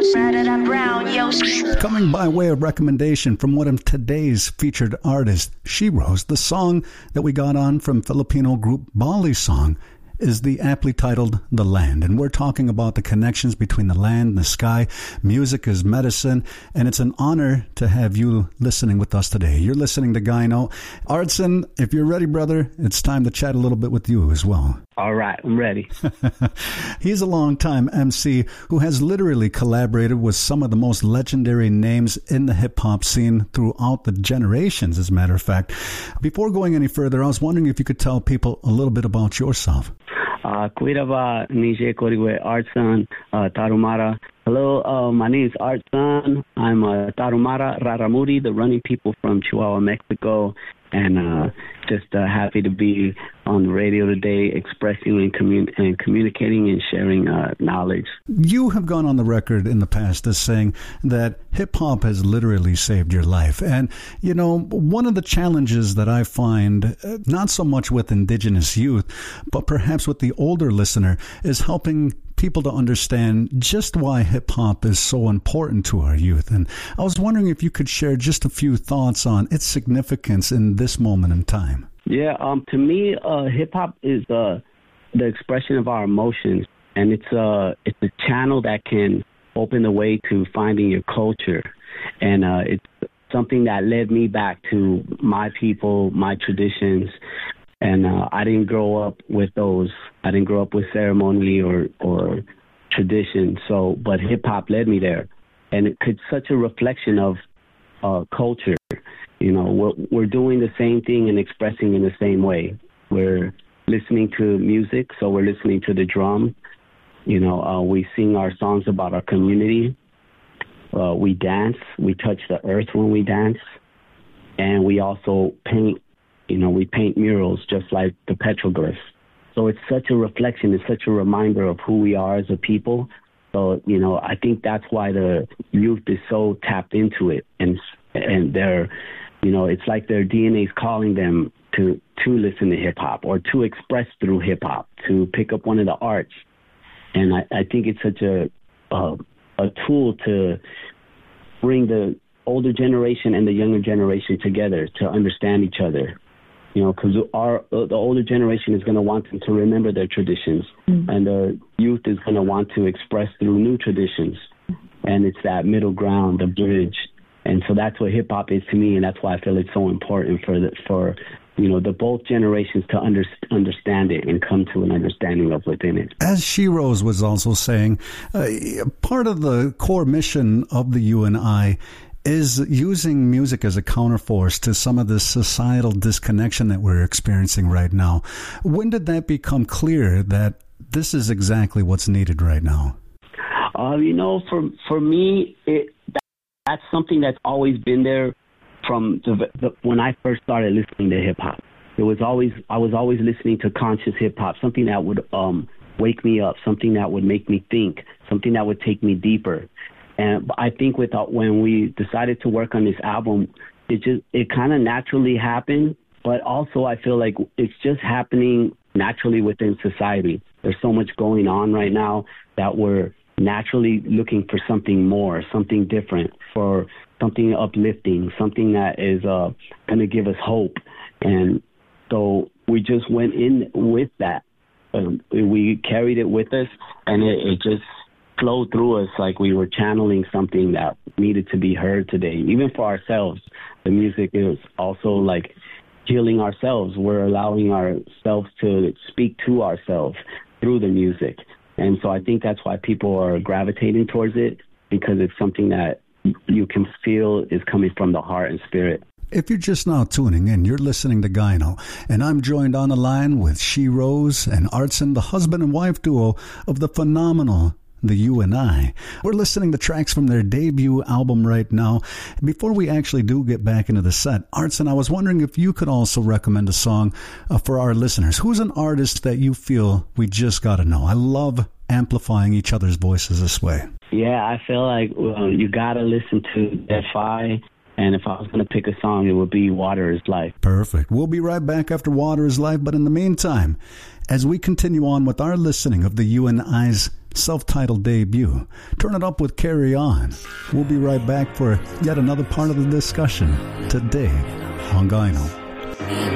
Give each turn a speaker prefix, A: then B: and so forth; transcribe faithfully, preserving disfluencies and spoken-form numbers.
A: Coming by way of recommendation from one of today's featured artists, She Rose, the song that we got on from Filipino group Bali Song is the aptly titled The Land. And we're talking about the connections between the land and the sky. Music is medicine, and it's an honor to have you listening with us today. You're listening to Gyno. Artson, if you're ready, brother, it's time to chat a little bit with you as well.
B: All right, I'm ready.
A: He's a longtime M C who has literally collaborated with some of the most legendary names in the hip-hop scene throughout the generations, as a matter of fact. Before going any further, I was wondering if you could tell people a little bit about yourself.
B: Uh, Kuiraba Nije Korigwe Artson uh, Tarumara. Hello, uh, my name is Artson. I'm uh, Tarumara Raramuri, the running people from Chihuahua, Mexico, and uh, just uh, happy to be on the radio today, expressing and, commun- and communicating and sharing uh, knowledge.
A: You have gone on the record in the past as saying that hip-hop has literally saved your life. And, you know, one of the challenges that I find, uh, not so much with indigenous youth, but perhaps with the older listener, is helping people to understand just why hip-hop is so important to our youth. And I was wondering if you could share just a few thoughts on its significance in this moment in time.
B: Yeah, um, to me, uh, hip-hop is uh, the expression of our emotions, and it's, uh, it's a channel that can open the way to finding your culture. And uh, it's something that led me back to my people, my traditions. And uh, I didn't grow up with those. I didn't grow up with ceremony or, or tradition. So, but hip hop led me there, and it, it's such a reflection of uh, culture. You know, we're, we're doing the same thing and expressing in the same way. We're listening to music, so we're listening to the drum. You know, uh, we sing our songs about our community. Uh, we dance. We touch the earth when we dance, and we also paint. You know, we paint murals just like the petroglyphs. So it's such a reflection. It's such a reminder of who we are as a people. So, you know, I think that's why the youth is so tapped into it. And and they're, you know, it's like their D N A is calling them to, to listen to hip-hop or to express through hip-hop, to pick up one of the arts. And I, I think it's such a, uh, a tool to bring the older generation and the younger generation together to understand each other. You know, because our the older generation is going to want them to remember their traditions, mm-hmm. and the youth is going to want to express through new traditions. And it's that middle ground, the bridge. And so that's what hip hop is to me, and that's why I feel it's so important for the, for you know the both generations to under, understand it and come to an understanding of within it.
A: As She Rose was also saying, uh, part of the core mission of the U N I is using music as a counterforce to some of the societal disconnection that we're experiencing right now. When did that become clear that this is exactly what's needed right now?
B: Uh, you know, for for me, it, that, that's something that's always been there from the, the, when I first started listening to hip hop. It was always I was always listening to conscious hip hop, something that would um, wake me up, something that would make me think, something that would take me deeper. And I think with when we decided to work on this album, it just it kind of naturally happened. But also, I feel like it's just happening naturally within society. There's so much going on right now that we're naturally looking for something more, something different, for something uplifting, something that is uh, going to give us hope. And so we just went in with that. Um, we carried it with us, and it, it just flowed through us like we were channeling something that needed to be heard today. Even for ourselves, the music is also like healing ourselves. We're allowing ourselves to speak to ourselves through the music. And so I think that's why people are gravitating towards it, because it's something that you can feel is coming from the heart and spirit.
A: If you're just now tuning in, you're listening to Gyno, and I'm joined on the line with She Rose and Artson, the husband and wife duo of the phenomenal The U N I. We're listening to tracks from their debut album right now. Before we actually do get back into the set, Artson, I was wondering if you could also recommend a song uh, for our listeners. Who's an artist that you feel we just got to know? I love amplifying each other's voices this way.
B: Yeah, I feel like uh, you got to listen to Defy. And if I was going to pick a song, it would be Water is Life.
A: Perfect. We'll be right back after Water is Life. But in the meantime, as we continue on with our listening of the U N I's self-titled debut, Turn It Up with Carry On. We'll be right back for yet another part of the discussion today on Gyno.